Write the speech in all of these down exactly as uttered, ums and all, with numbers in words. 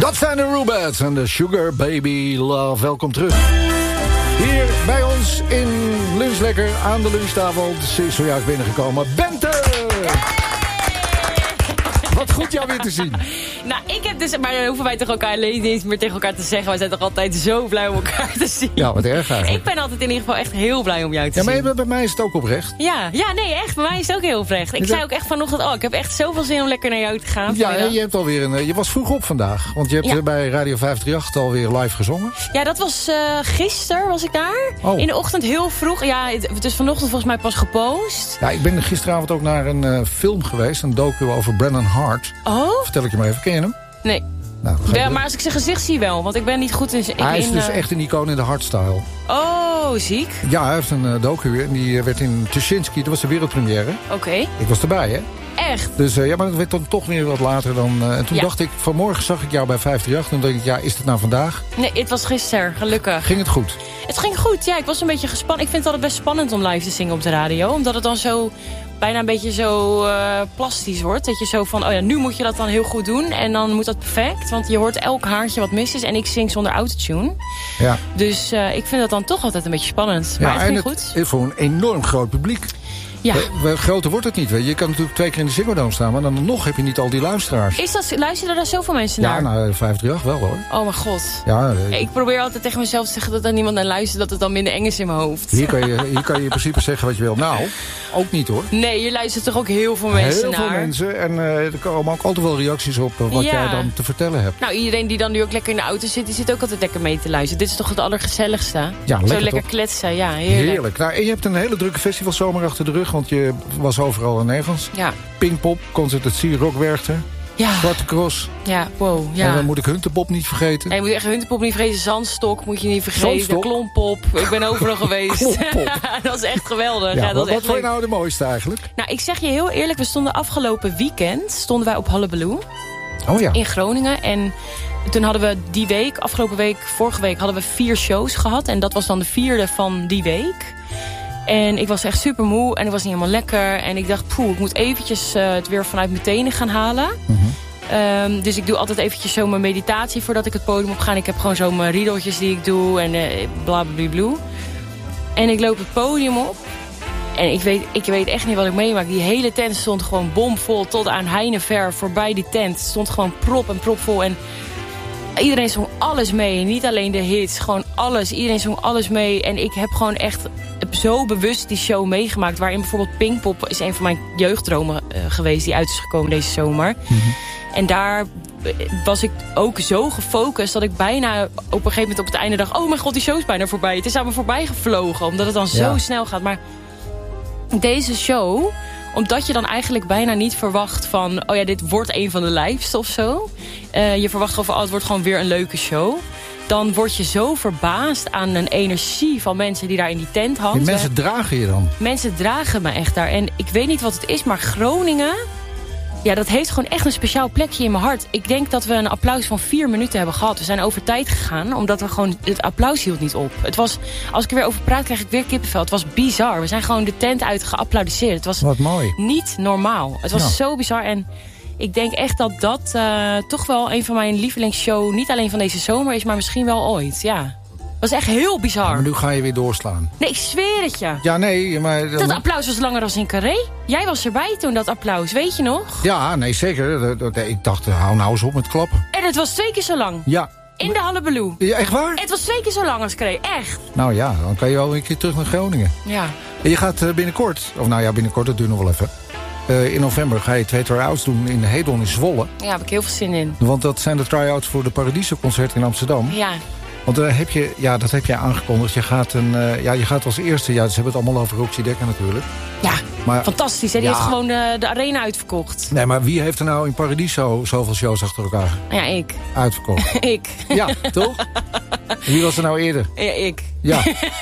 Dat zijn de Rubettes en de Sugar Baby Love. Welkom terug. Hier bij ons in Lunch Lekker aan de lunchtafel. Ze is zojuist binnengekomen. Bente! Wat goed jou weer te zien. Nou, ik heb dus... Maar dan hoeven wij toch elkaar alleen niet eens meer tegen elkaar te zeggen. Wij zijn toch altijd zo blij om elkaar te zien. Ja, wat erg eigenlijk. Ik ben altijd in ieder geval echt heel blij om jou te ja, zien. Ja, maar bij mij is het ook oprecht. Ja, ja, nee, echt. Bij mij is het ook heel oprecht. Ik ja, zei ook echt vanochtend... Oh, ik heb echt zoveel zin om lekker naar jou te gaan. Ja, je hebt alweer een... Je was vroeg op vandaag. Want je hebt ja. bij Radio vijf drie acht alweer live gezongen. Ja, dat was uh, gisteren was ik daar. Oh. In de ochtend heel vroeg. Ja, het, het is vanochtend volgens mij pas gepost. Ja, ik ben gisteravond ook naar een uh, film geweest. Een docu over Brennan Hart. Oh? Vertel ik je maar even. Ken je hem? Nee. Nou, ja, maar als ik zijn gezicht zie wel, want ik ben niet goed in... Ik hij is in, dus uh... echt een icoon in de hardstyle. Oh, ziek. Ja, hij heeft een uh, docu en die werd in Tuschinski, dat was de wereldpremière. Oké. Okay. Ik was erbij, hè? Echt? Dus uh, ja, maar dat werd dan toch weer wat later dan... Uh, en toen ja. dacht ik, vanmorgen zag ik jou bij vijf drie acht en toen dacht ik, ja, is het nou vandaag? Nee, het was gisteren, gelukkig. Ging het goed? Het ging goed, ja. Ik was een beetje gespannen. Ik vind het altijd best spannend om live te zingen op de radio, omdat het dan zo... bijna een beetje zo uh, plastisch wordt. Dat je zo van, oh ja, nu moet je dat dan heel goed doen. En dan moet dat perfect. Want je hoort elk haartje wat mis is. En ik zing zonder autotune. Ja. Dus uh, ik vind dat dan toch altijd een beetje spannend. Maar ja, het ging en goed. Het, voor een enorm groot publiek. Ja. We, groter wordt het niet. Weet je. je kan natuurlijk twee keer in de Ziggo Dome staan. Maar dan nog heb je niet al die luisteraars. Is dat, luisteren daar zoveel mensen naar? Ja, nou, vijf drie acht wel hoor. Oh mijn god. Ja, uh, ik probeer altijd tegen mezelf te zeggen dat er niemand naar luistert. Dat het dan minder eng is in mijn hoofd. Hier kan je, hier kan je in principe zeggen wat je wil. Nou, ook niet hoor. Nee, je luistert toch ook heel veel mensen heel naar. Heel veel mensen. En uh, er komen ook altijd wel reacties op uh, wat ja. jij dan te vertellen hebt. Nou, iedereen die dan nu ook lekker in de auto zit, die zit ook altijd lekker mee te luisteren. Dit is toch het allergezelligste? Ja, lekker Zo lekker toch? kletsen, ja, heerlijk. Heerlijk. Nou, en je hebt een hele drukke festivalzomer achter de rug, want je was overal en nergens. Ja. Pinkpop, Concert at Sea, Rock Werchter. Ja. Zwarte Cross. Ja, wow. Ja. En dan moet ik Huntepop niet vergeten. Nee, je moet echt Huntepop niet vergeten. Zandstok moet je niet vergeten. Zandstok? Klompop. Ik ben overal geweest. Klompop. Dat is echt geweldig. Ja, ja, dat wat is echt vond je nou de mooiste eigenlijk? Nou, ik zeg je heel eerlijk. We stonden afgelopen weekend stonden wij op Hullabaloo. Oh ja. In Groningen. En toen hadden we die week, afgelopen week, vorige week, hadden we vier shows gehad. En dat was dan de vierde van die week. En ik was echt super moe en ik was niet helemaal lekker. En ik dacht, poeh, ik moet eventjes uh, het weer vanuit mijn tenen gaan halen. Mm-hmm. Um, dus ik doe altijd eventjes zo mijn meditatie voordat ik het podium op ga. En ik heb gewoon zo mijn riedeltjes die ik doe en uh, blablabla. En ik loop het podium op. En ik weet, ik weet echt niet wat ik meemaak. Die hele tent stond gewoon bomvol tot aan Heinever voorbij die tent. Het stond gewoon prop en propvol. En iedereen zong alles mee. Niet alleen de hits, gewoon alles. Iedereen zong alles mee. En ik heb gewoon echt zo bewust die show meegemaakt. Waarin bijvoorbeeld Pinkpop is een van mijn jeugddromen uh, geweest. Die uit is gekomen deze zomer. Mm-hmm. En daar was ik ook zo gefocust dat ik bijna op een gegeven moment op het einde dacht, oh mijn god, die show is bijna voorbij. Het is aan me voorbij gevlogen. Omdat het dan ja. zo snel gaat. Maar deze show, omdat je dan eigenlijk bijna niet verwacht van, oh ja, dit wordt een van de lijfste of zo. Uh, je verwacht gewoon van, oh, het wordt gewoon weer een leuke show. Dan word je zo verbaasd aan een energie van mensen die daar in die tent hangt. Die mensen dragen je dan? Mensen dragen me echt daar. En ik weet niet wat het is, maar Groningen, ja, dat heeft gewoon echt een speciaal plekje in mijn hart. Ik denk dat we een applaus van vier minuten hebben gehad. We zijn over tijd gegaan, omdat we gewoon, het applaus hield niet op. Het was, als ik er weer over praat, krijg ik weer kippenvel. Het was bizar. We zijn gewoon de tent uit geapplaudisseerd. Het was wat mooi. Niet normaal. Het was ja. zo bizar. En ik denk echt dat dat uh, toch wel een van mijn lievelingsshow, niet alleen van deze zomer is, maar misschien wel ooit. Ja. Dat was echt heel bizar. Ja, maar nu ga je weer doorslaan. Nee, ik zweer het je. Ja, nee, maar dat applaus was langer dan in Carré. Jij was erbij toen, dat applaus, weet je nog? Ja, nee, zeker. Ik dacht, hou nou eens op met klappen. En het was twee keer zo lang. Ja. In de Hullabaloo. Ja, echt waar? Het was twee keer zo lang als Carré, echt. Nou ja, dan kan je wel een keer terug naar Groningen. Ja. En je gaat binnenkort, of nou ja, binnenkort, dat duurt nog wel even. Uh, in november ga je twee try-outs doen in de Hedon in Zwolle. Ja, daar heb ik heel veel zin in. Want dat zijn de try-outs voor de Paradiso-concert in Amsterdam. Ja. Want uh, heb je, ja, dat heb jij aangekondigd. Je gaat, een, uh, ja, je gaat als eerste, ja, ze hebben het allemaal over Roxy Dekker natuurlijk. Ja, maar fantastisch. Hè? Die ja, heeft gewoon uh, de arena uitverkocht. Nee, maar wie heeft er nou in Paradiso zoveel shows achter elkaar? Ja, ik. Uitverkocht. Ik. Ja, toch? Wie was er nou eerder? Ja, ik. Ja.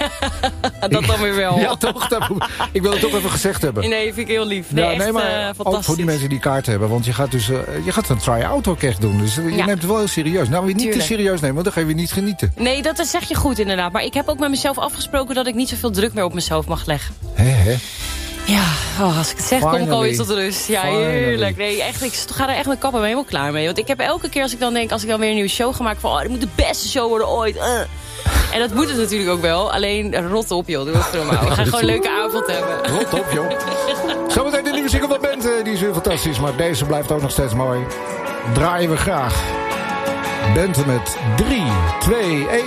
Dat dan weer wel. Ja, toch? Ik wil het toch even gezegd hebben. Nee, vind ik heel lief. Nee, ja, echt, nee maar uh, fantastisch. Ook voor die mensen die kaart hebben. Want je gaat dus uh, je gaat een try-out ook echt doen. Dus je ja. neemt het wel heel serieus. Nou, weer niet Tuurlijk. te serieus nemen, want dan ga je weer niet genieten. Nee, dat zeg je goed inderdaad. Maar ik heb ook met mezelf afgesproken dat ik niet zoveel druk meer op mezelf mag leggen. Hé, hé. Ja, oh, als ik het zeg, kom ik alweer tot rust. Ja, Finally. heerlijk. Nee, echt, ik ga er echt mijn kapper helemaal klaar mee. Want ik heb elke keer als ik dan denk, als ik dan weer een nieuwe show ga maken, van, oh, dit moet de beste show worden ooit. Uh. En dat moet het natuurlijk ook wel. Alleen, rot op, joh. Doe het voor normaal. We gaan gewoon een leuke avond hebben. Rot op, joh. Zometeen de nieuwe single van Bent, die is weer fantastisch. Maar deze blijft ook nog steeds mooi. Draaien we graag. Bent met drie, twee, één.